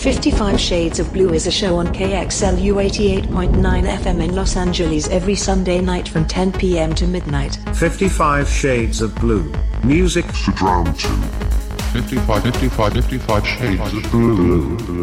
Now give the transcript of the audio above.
55 Shades of Blue is a show on KXLU 88.9 FM in Los Angeles every Sunday night from 10 p.m. to midnight. 55 Shades of Blue. Music to drown to. 55 Shades of Blue.